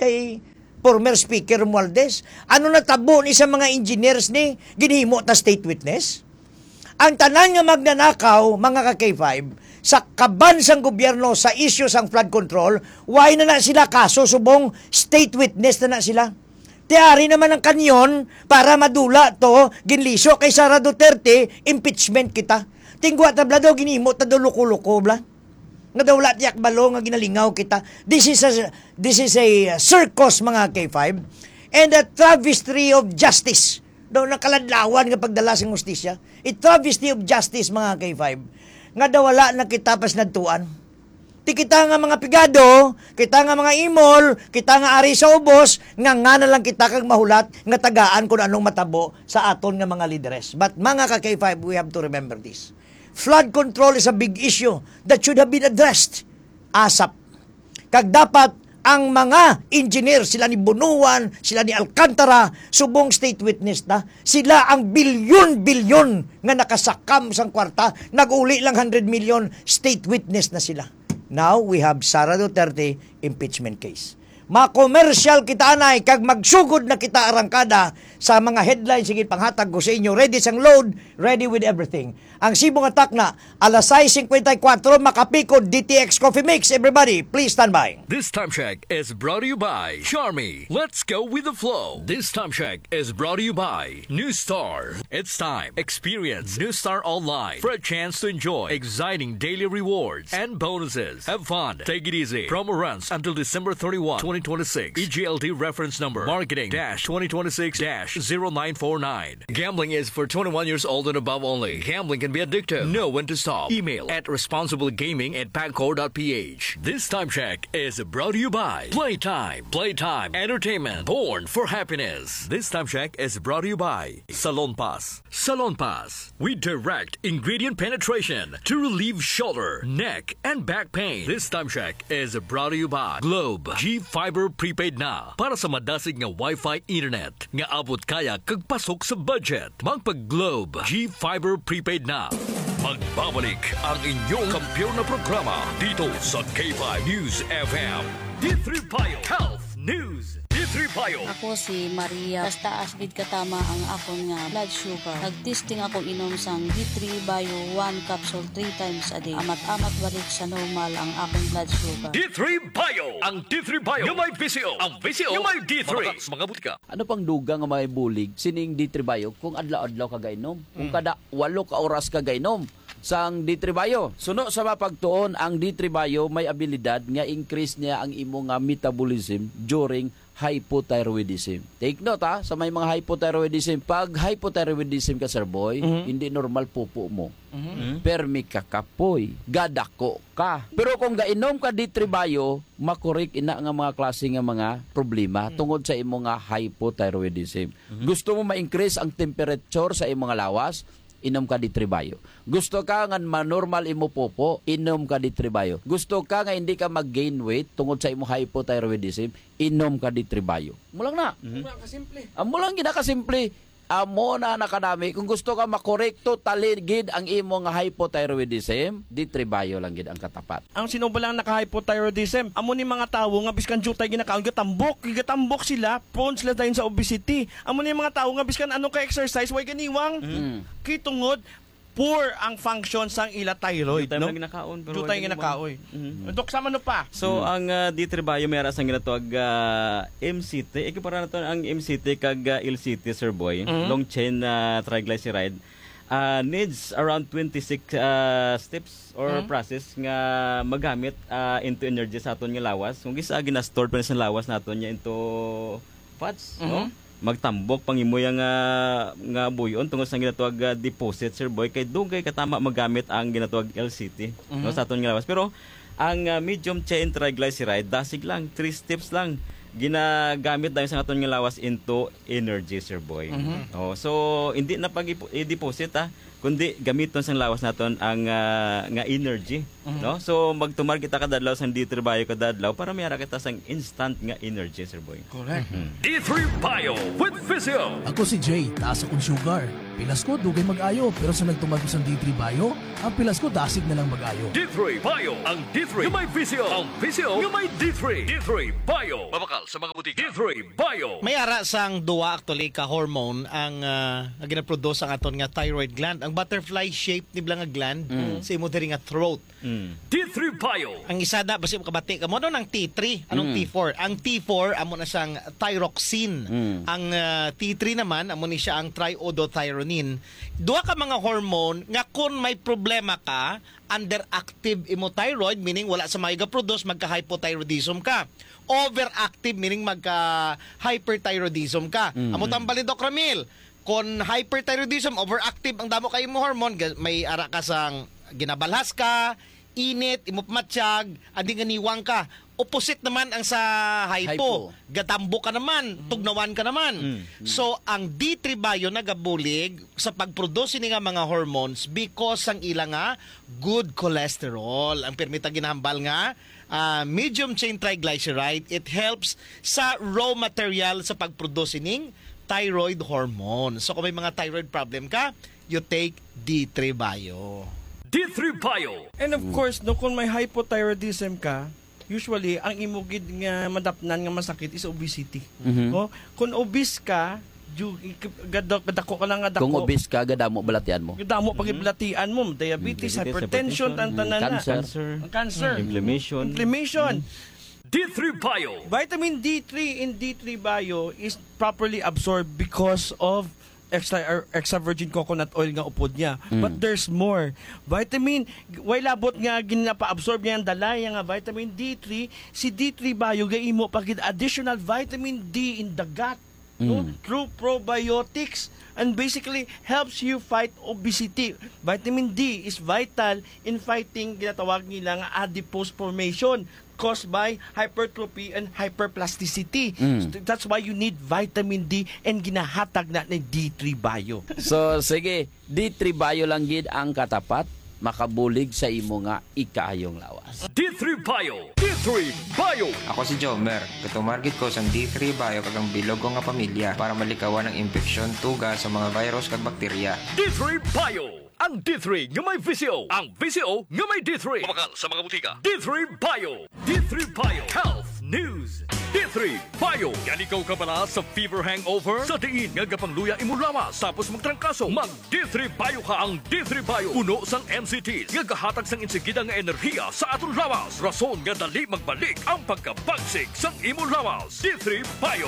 kay former Speaker Romualdez. Ano natabo ni sa mga engineers ni ginhimo ta state witness? Ang tanan nga magnanakaw, mga ka-K5, sa kaban sang gobyerno sa issue sang flood control, why na sila kaso subong state witness na sila? Tiyari naman ang kanyon para madula to, ginliso kay Sara Duterte, impeachment kita. Tingwa tabla daw, ginhimo ta daw luko-luko bla. Nga daw wala tiyak balo nga ginalingaw kita. This is a circus, mga K5, and a travesty of justice. Daw nakaladlawan nga pagdala sa hustisya. A travesty of justice, mga K5. Nga daw wala na kita pas nadtuan. Ti kita nga mga pigado, kita nga mga imol, kita nga ari sa ubos, nga na lang kita kag mahulat nga tagaan kung anong matabo sa aton nga mga lideres. But mga ka-K5, we have to remember this. Flood control is a big issue that should have been addressed ASAP. Kag dapat ang mga engineer, sila ni Bunuan, sila ni Alcantara, subong state witness na, sila ang bilyon-bilyon nga nakasakam sang kwarta, nag-uli lang 100 million, state witness na sila. Now, we have Sara Duterte impeachment case. Ma-commercial kita anay, kag magsugod na kita arangkada sa mga headlines, sige panghatag ko sa inyo, ready sang load, ready with everything. Ang sibong attack na, alas 6:54, makapikod, DTX Coffee Mix. Everybody, please stand by. This time check is brought to you by Charmy. Let's go with the flow. This time check is brought to you by New Star. It's time. Experience New Star Online for a chance to enjoy exciting daily rewards and bonuses. Have fun. Take it easy. Promo runs until December 31, 2026. EGLD reference number marketing-2026-0949. Gambling is for 21 years old and above only. Gambling can be addictive. Know when to stop. Email at responsiblegaming@pagcor.ph. This time check is brought to you by Playtime. Playtime Entertainment. Born for happiness. This time check is brought to you by Salon Pass. Salon Pass. We direct ingredient penetration to relieve shoulder, neck, and back pain. This time check is brought to you by Globe G-Fiber Prepaid na para sa madasig nga Wi-Fi internet nga abot kaya kag pasok sa budget. Magpag-Globe G-Fiber Prepaid na. Magbabalik ang inyong kampiyon na programa dito sa K5 News FM. D3 Bio Health News. D3 Bio. Ako si Maria. Taas gid katama ang akon nga blood sugar. Nagtesting ako inom sang D3 Bio 1 capsule 3 times a day. Amat-amat balik sa normal ang akong blood sugar. D3 Bio. Ang D3 Bio yung may VCO. Ang VCO yung may D3. Mga butika. Ano pang duga nga may bulig sining D3 Bio kung adlaw-adlaw ka gainom? Kung kada 8 ka oras ka gainom sang D3 Bio. Suno sa mapagtuon, ang D3 Bio may abilidad nga increase niya ang imo nga metabolism during hypothyroidism. Take note ha, sa may mga hypothyroidism. Pag hypothyroidism ka, sir boy, hindi normal pupo mo. Permi ka kapoy, gadako ka. Pero kung gainom ka D3 Bio, makorek ina nga mga klase nga mga problema tungod sa imo nga hypothyroidism. Gusto mo ma-increase ang temperature sa imo nga lawas, inom ka D3 Bio. Gusto ka nga manormal imo popo, inom ka D3 Bio. Gusto ka nga hindi ka mag-gain weight tungod sa imo hypothyroidism, inom ka D3 Bio. Mulang na. Mulang ginakasimple. Amo na nakadami. Kung gusto ka makorekto taligid ang imo nga hypothyroidism, D3 Bio lang gid ang katapat. Ang sino ba lang naka-hypothyroidism? Amo ni mga tawo nga biskan jutay ginakaon gatambok sila, prone sila dayon sa obesity. Amo ni mga tawo nga biskan ano ka exercise way ganiwang. Kitungod poor ang function sang ila thyroid, no? Jutay ginakaon. Dok sama no pa. So ang D3 Bio may sang ginatawag MCT. Ikipara nato ang MCT kag LCT, sir boy. Long chain triglyceride. Needs around 26 steps or process nga magamit into energy sa aton nga lawas. Kung gisa gina-store pa sa lawas naton nya into fats, no? Magtambok pangimoy nga buyon tungod sa ginatawag deposit, sir boy, kay dugay katama magamit ang ginatawag LCT no, sa aton nga lawas. Pero ang medium chain triglyceride dasig lang 3 steps lang ginagamit dahil sa aton nga lawas into energy, sir boy. So hindi na pag i-deposit kundi gamiton sang lawas naton ang nga energy, no? So magtumar kita kadadlaw sang D3 Bio kadadlaw para mayara kita sang instant nga energy, Sir Boy. Correct. D3 Bio with Physio. Ako si Jay, taas akong sugar. Pilas ko, dugay mag-ayo. Pero sa nagtumag ko sa D3 Bio, ang pilas ko dasig na lang mag-ayo. D3 Bio. Ang D3 yung may Physio. Ang Physio yung may D3. D3 Bio. Mabakal sa mga butika. D3 Bio. May ara sang duwa actually ka hormone ang ginaproduce ang aton nga thyroid gland. Ang butterfly shape ni nga gland sa imo diri nga throat. D3 Bio. Ang isa da basi mo kabati ka mo no ng T3, anong T4? Ang T4 amo na siyang thyroxine. Ang T3 naman amo ni siya ang triiodothyronine. Duha ka mga hormone nga kun may problema ka, underactive imo thyroid meaning wala sa mga produce magka-hypothyroidism ka. Overactive meaning magka-hyperthyroidism ka. Amo tambalin Doc Ramil. Kung hyperthyroidism, overactive ang damo kay mo hormone, may ara ka sang ginabalhas ka, init, imo matsyag, andi nga niwang ka. Opposite naman ang sa hypo. Gatambo ka naman, tugnawan ka naman. So, ang D3 Bio nagabulig sa pagproduce ni nga mga hormones because ang ilang nga good cholesterol. Ang permita ginahambal nga medium chain triglyceride, it helps sa raw material sa pagproduce ning thyroid hormone. So, kung may mga thyroid problem ka, you take D3 Bio. D3 Bio. And of course, no, kung may hypothyroidism ka, usually, ang imugid nga madapnan nga masakit is obesity. No? Kung obese ka, gadako ka lang nga dako. Kung obese ka, gadamo balatian mo. Gadamo pagiblatian mo, diabetes, hypertension, tantanan na. Cancer. Inflammation. D3 Bio. Vitamin D3 in D3 Bio is properly absorbed because of extra virgin coconut oil nga upod niya. But there's more. Vitamin, way labot nga ginapa-absorb niya ang dalay nga vitamin D3, si D3 Bio gaimo pagid additional vitamin D in the gut. No? Through probiotics and basically helps you fight obesity. Vitamin D is vital in fighting ginatawag nila nga adipose formation caused by hypertrophy and hyperplasticity. So that's why you need vitamin D and ginahatag na ni D3 Bio. So, sige, D3 Bio lang gid ang katapat, makabulig sa imo nga ikaayong lawas. D3 Bio. D3 Bio. Ako si Jomer. Katumargit ko sa D3 Bio kagang bilog ko nga pamilya para malikawan ang infeksyon, tuga sa mga virus kag bakterya. D3 Bio. Ang D3 nga may Physio. Ang Physio nga may D3. Mabakal sa mga butika. D3 Bio. D3 Bio. Health News. D3 Bio. Yan ikaw ka pala sa fever hangover? Sa diin nga gapangluya imo lawas tapos magtrangkaso. Mag D3 Bio ka. Ang D3 Bio. Puno sang MCTs. Nga gahatag sang insigida nga enerhiya sa aton lawas. Rason nga dali magbalik ang pagkabagsik sang imo lawas. D3 Bio.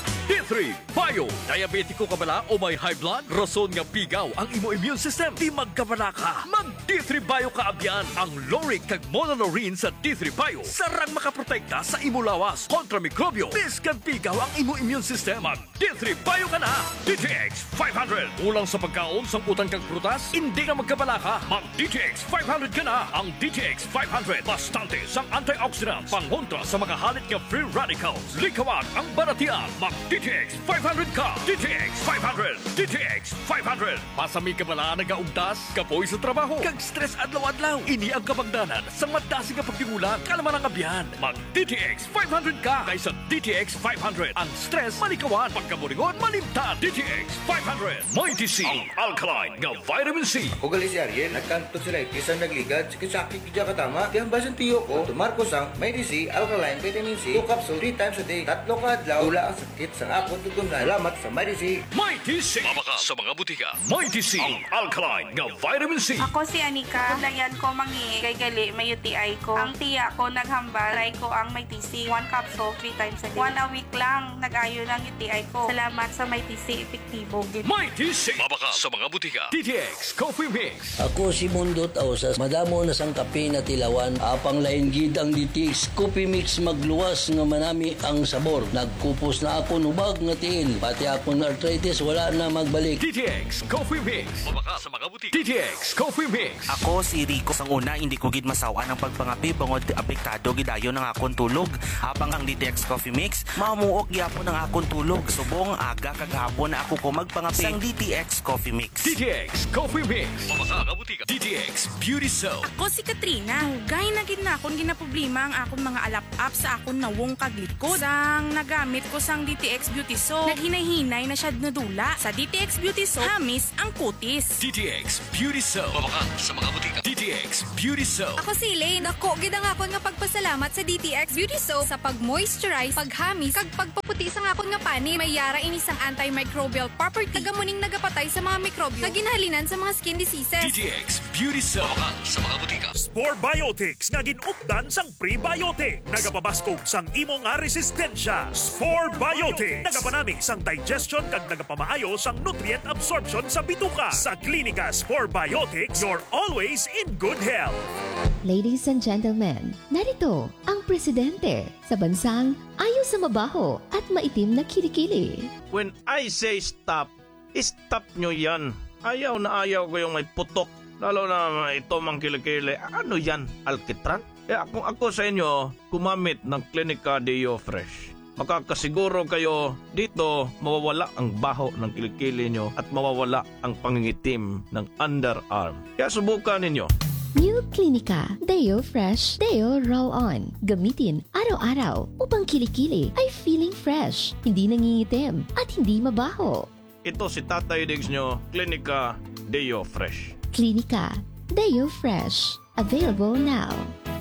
D3 Bio. Diabetiko ka bala o may high blood? Rason nga pigaw ang imo immune system. Di magkabala ka. Mag D3 Bio ka abyan. Ang Loric kag Monolorine sa D3 Bio. Sarang makaprotekta sa imo lawas kontra mikrobyo. Biskan pigaw ang imo immune system. Mag D3 Bio ka na. DTX 500. Ulang sa pagkaon sang utang kag prutas? Hindi ka magkabala ka. Mag DTX 500 ka na. Ang DTX 500. Bastante sang antioxidants. Pangontra sa mga halit nga free radicals. Likawag ang baratian. Mag DTX 500 ka! DTX 500! DTX 500! Pasami ka bala nagaugtas, kapoy sa trabaho, kag stress adlaw-adlaw. Ini ang kapagdanan sa madasi nga pagtimulang kalaman ang abyan. Mag DTX 500 ka! Kaysa DTX 500. Ang stress malikawan, pagkaburingon malimtan. DTX 500. Mighty C. Ang alkaline nga vitamin C. Ugali si Ariel, nagkanto sila isang nagligad, sakit kidya katama. Tiyang basan tiyo ko, tumarko sang Mighty C, alkaline, vitamin C, 2 capsule 3 times a day. 3 ka adlaw, wala ang sakit sa akong tutunan. Salamat sa Mighty C. Mighty C. Mabaka sa mga butika. Mighty C. Ang alkaline nga vitamin C. Ako si Anika. Kulayan ko mangi kay gali may UTI ko. Ang tiya ko naghambal. Try ko ang Mighty C. 1 capsule 3 times a day. 1 a week lang nag-ayo ng UTI ko. Salamat sa Mighty C. Epektibo. Mighty C. Mabaka sa mga butika. DTX Coffee Mix. Ako si Mundo Tausas. Madamo na sang kape na tilawan. Apang lain gid ang DTX Coffee Mix magluwas nga manami ang sabor. Nagkupos na ako nubag nga tiil. Pati akong arthritis wala na magbalik. DTX Coffee Mix. Mabaka sa mga butika. DTX Coffee Mix. Ako si Rico. Sang una, hindi ko gid masawa ng pagpangapi bangod apektado gidayon ng akong tulog. Habang ang DTX Coffee Mix, mamuok gyapon ng akong tulog. Subong aga kagahapon na ako ko magpangapi sang DTX Coffee Mix. DTX Coffee Mix. Mamakabutika. DTX Beauty Soap. Ako si Katrina. Hugay na gid na akong ginaproblema ang akong mga alap-up sa akong nawong kaglikod. Sang nagamit ko sang DTX Beauty Soap, naghinay-hinay na siya nadula. Sa DTX Beauty Soap, hamis ang kutis. DTX Beauty Soap. Mamaka sa mga butika. DTX Beauty Soap. Ako si Elaine. Dako gid ang akon nga pagpasalamat sa DTX Beauty Soap sa pag-moisturize, paghamis, kag pagpaputi sa akon nga pani. May yara ini sang antimicrobial property. Kagamuning nagapatay sa mga mikrobyo nga ginhalinan sa mga skin diseases. DTX Beauty Soap. Mamaka sa mga butika. Spore Biotics nga ginupdan sang prebiotic. Nagapabaskog sang imo nga resistensya. Spore Biotics. Nagapanami sang digestion kag nagapamaayo sang nutrient absorption sa bituka. Sa Klinika Spore Biotics, you're always in good health. Ladies and gentlemen, narito ang presidente sa bansang ayaw sa mabaho at maitim na kilikili. When I say stop, stop nyo yan. Ayaw na ayaw ko yung may putok. Lalo na ito mang kilikili. Ano yan? Alkitran? Kung ako sa inyo, gumamit ng Klinika Deo Fresh. Makakasiguro kayo dito mawawala ang baho ng kilikili nyo at mawawala ang pangingitim ng underarm. Kaya subukan ninyo. New Klinika Deo Fresh Deo Roll-On. Gamitin araw-araw upang kilikili ay feeling fresh, hindi nangingitim at hindi mabaho. Ito si Tatay Diggs nyo, Klinika Deo Fresh. Klinika Deo Fresh. Available now.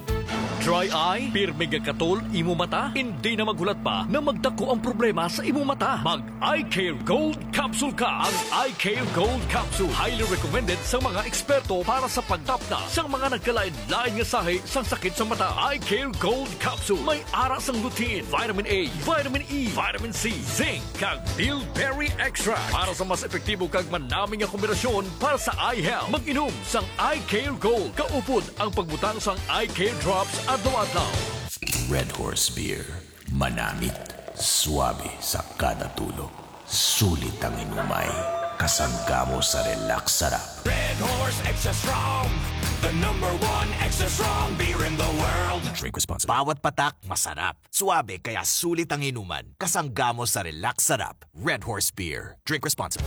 Dry eye? Pirmi katol imo mata? Hindi na maghulat pa na magdako ang problema sa imo mata. Mag Eye Care Gold Capsule ka. Ang Eye Care Gold Capsule highly recommended sa mga eksperto para sa pagtapna sa mga nagkalain-lain nga sahi sang sakit sa mata. Eye Care Gold Capsule may aras ang lutein, vitamin A, vitamin E, vitamin C, zinc, kag bilberry extract para sa mas epektibo kag manaming nga kombinasyon para sa eye health. Mag-inom sang Eye Care Gold. Kaupod ang pagbutang sang Eye Care Drops adlaw-adlaw. Red Horse Beer. Manamit. Suabe sa kada tulog. Sulit ang inumay. Kasangga mo sa relax sarap. Red Horse Extra Strong. The #1 extra strong beer in the world. Drink responsibly. Bawat patak, masarap. Suabe kaya sulit ang inuman. Kasangga mo sa relax sarap. Red Horse Beer. Drink responsibly.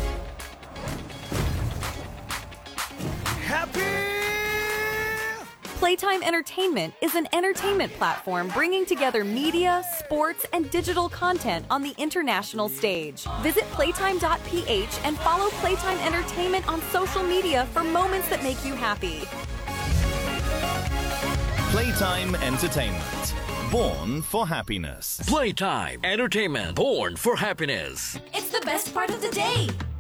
Playtime Entertainment is an entertainment platform bringing together media, sports, and digital content on the international stage. Visit playtime.ph and follow Playtime Entertainment on social media for moments that make you happy. Playtime Entertainment. Born for happiness. Playtime Entertainment. Born for happiness. It's the best part of the day.